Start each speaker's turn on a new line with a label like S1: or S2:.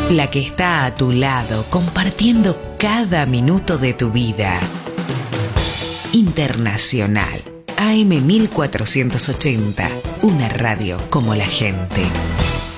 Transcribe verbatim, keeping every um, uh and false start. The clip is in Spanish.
S1: la que está a tu lado, compartiendo cada minuto de tu vida. Internacional, A M mil cuatrocientos ochenta, una radio como la gente.